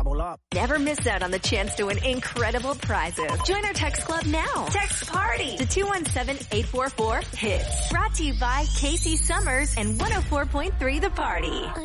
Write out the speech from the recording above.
bubble up. Never miss out on the chance to win incredible prizes. Join our text club now. Text PARTY to 217-844-HITS. Brought to you by Casey Summers and 104.3 The Party.